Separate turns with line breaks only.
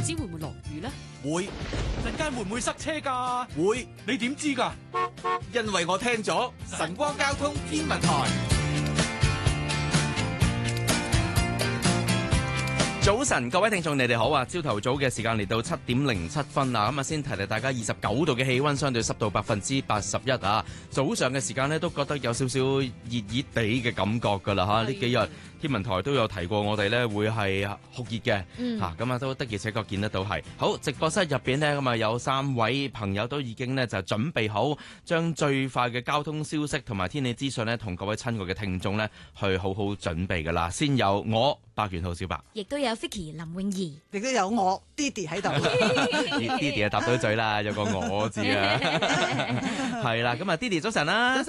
唔知會唔會落雨呢？
會，
陣間會唔會塞車㗎？
會，
你點知㗎？
因為我聽咗晨光交通天文台。
早晨，各位聽眾，你哋好啊！朝頭早嘅時間嚟到7:07啊，咁啊先提提大家29度嘅氣溫，相對濕度81%啊。早上嘅時間呢，都覺得有少少熱熱地嘅感覺噶啦吓，呢幾日天文台都有提過我哋呢會係酷熱嘅吓，咁啊都的而且確見得到係。好，直播室入邊呢，咁啊有3位朋友都已經呢就準備好，將最快嘅交通消息同埋天氣資訊呢，同各位親愛嘅聽眾呢去好好準備噶啦。先有我百元號小白，
亦都有 Vicky 林詠儀，
亦都有我 Didi 喺度。
Didi 啊答對嘴啦，有個我字啊，係啦，咁啊 Didi 早晨啦。